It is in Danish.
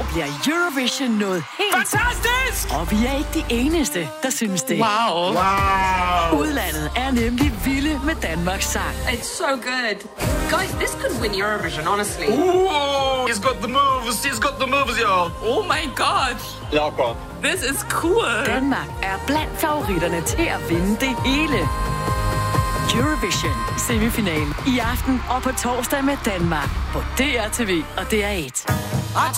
år bliver Eurovision noget helt... Fantastisk! Og vi er ikke de eneste, der synes det. Wow. Udlandet er nemlig vilde med Danmarks sang. It's so good. Guys, this could win Eurovision, honestly. Ooh, he's got the moves. He's got the moves, y'all. Oh my god. Jakob. This is cool. Danmark er blandt favoritterne til at vinde det hele. Eurovision semifinal i aften og på torsdag med Danmark på DRTV og DR1.